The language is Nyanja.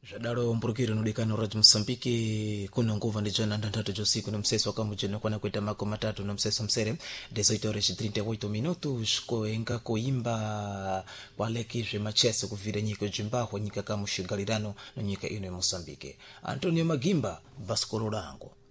Jadaro mpurukiri nudikano Radio Msambiki kuna nguva ndi jana ndantatu josiku na mseso wakamujeno kwa nakuita mako matatu na mseso msere 18:38 minutos koenga koimba kwalekizwe macheso kuvira nyiko jimbaho nyika kamushigalirano na nyika ino ya Msambiki. Antonio Magimba baskolo lango